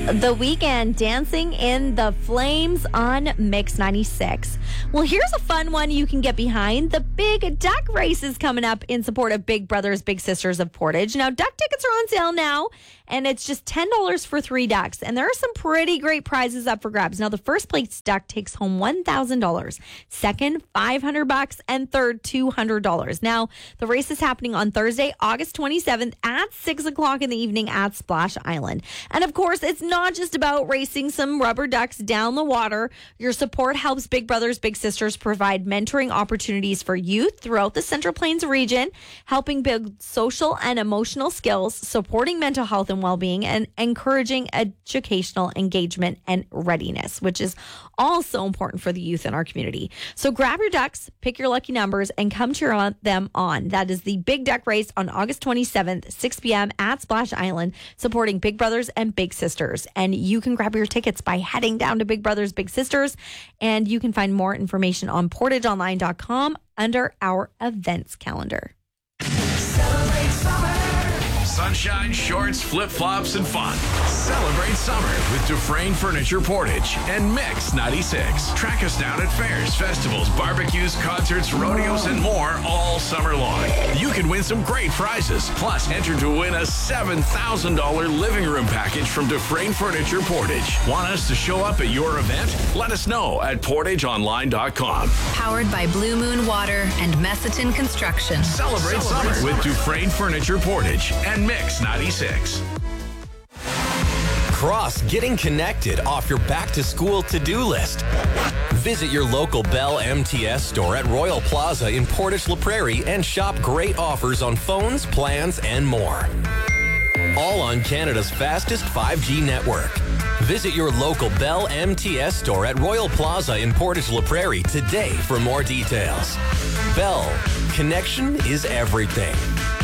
The Weeknd dancing in the flames on Mix 96. Well, here's a fun one you can get behind. The Big Duck Race is coming up in support of Big Brothers Big Sisters of Portage. Now, duck tickets are on sale now, and it's just $10 for 3 ducks. And there are some pretty great prizes up for grabs. Now, the first place duck takes home $1,000, second $500, and third $200. Now, the race is happening on Thursday, August 27th at 6 o'clock in the evening at Splash Island. And of course, it's not just about racing some rubber ducks down the water. Your support helps Big Brothers Big Sisters provide mentoring opportunities for youth throughout the Central Plains region, helping build social and emotional skills, supporting mental health and well-being, and encouraging educational engagement and readiness, which is all so important for the youth in our community. So grab your ducks, pick your lucky numbers, and come cheer them on. That is the Big Duck Race on August 27th, 6 p.m. at Splash Island, supporting Big Brothers and Big Sisters. And you can grab your tickets by heading down to Big Brothers Big Sisters, and you can find more information on portageonline.com under our events calendar. Celebrate summer. Sunshine, shorts, flip-flops, and fun. Celebrate summer with Dufresne Furniture Portage and Mix 96. Track us down at fairs, festivals, barbecues, concerts, rodeos, and more all summer long. You can win some great prizes. Plus, enter to win a $7,000 living room package from Dufresne Furniture Portage. Want us to show up at your event? Let us know at portageonline.com. Powered by Blue Moon Water and Messiton Construction. Celebrate summer with Dufresne Furniture Portage and Mix 96. Cross getting connected off your back-to-school to-do list. Visit your local Bell MTS store at Royal Plaza in Portage La Prairie and shop great offers on phones, plans, and more. All on Canada's fastest 5G network. Visit your local Bell MTS store at Royal Plaza in Portage La Prairie today for more details. Bell, connection is everything.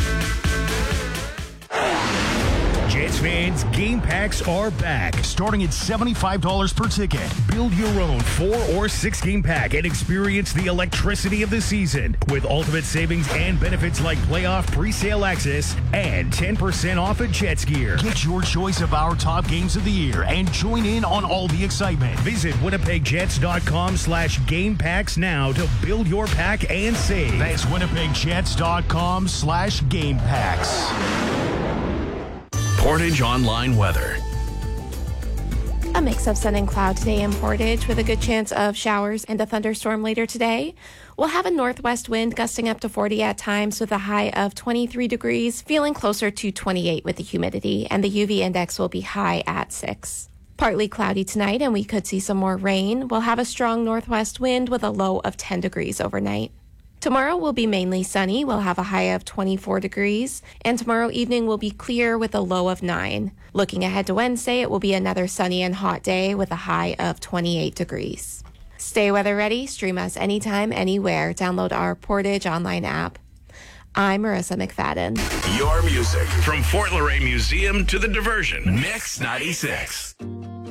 Jets fans, game packs are back, starting at $75 per ticket. Build your own 4 or 6 game pack and experience the electricity of the season with ultimate savings and benefits like playoff pre-sale access and 10% off at Jets gear. Get your choice of our top games of the year and join in on all the excitement. Visit winnipegjets.com/game packs now to build your pack and save. That's winnipegjets.com/game packs. Portage Online weather. A mix of sun and cloud today in Portage with a good chance of showers and a thunderstorm later today. We'll have a northwest wind gusting up to 40 at times with a high of 23 degrees, feeling closer to 28 with the humidity, and the UV index will be high at 6. Partly cloudy tonight, and we could see some more rain. We'll have a strong northwest wind with a low of 10 degrees overnight. Tomorrow will be mainly sunny. We'll have a high of 24 degrees, and tomorrow evening will be clear with a low of 9. Looking ahead to Wednesday, it will be another sunny and hot day with a high of 28 degrees. Stay weather ready. Stream us anytime, anywhere. Download our Portage Online app. I'm Marissa McFadden. Your music from Fort Laurier Museum to the diversion. Mix 96.